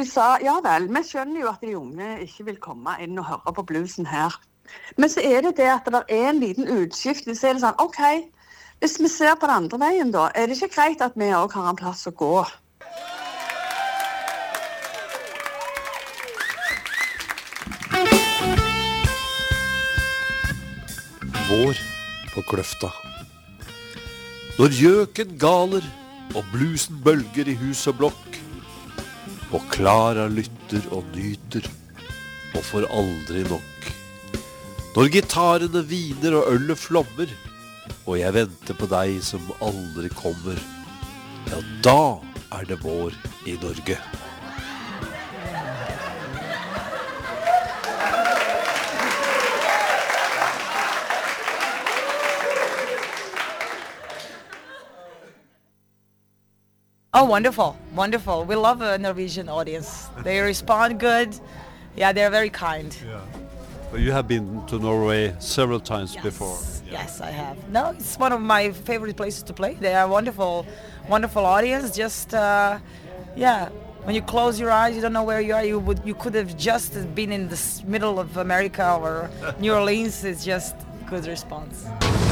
de sa, ja vel, vi skjønner jo at de unge ikke vil komme inn og høre på bluesen her. Men så det at det en liten utskiftning, så det sånn, ok, hvis vi ser på den andre veien da, det ikke greit at vi også har en plass å gå? Vår på Kløfta. Når gjøken galer og bluesen bølger i hus og blokk, og Klara lytter og nyter og får aldri nok. Når gitarene viner og ølet flommer, og jeg venter på deg som aldri kommer, ja, da det vår i Norge. Oh, wonderful, wonderful. We love a Norwegian audience. They respond good. Yeah, they're very kind. Yeah. But you have been to Norway several times before. Yes, I have. No, it's one of my favorite places to play. They are wonderful, wonderful audience. Just, yeah, when you close your eyes, you don't know where you are. You could have just been in the middle of America or New Orleans. It's just good response.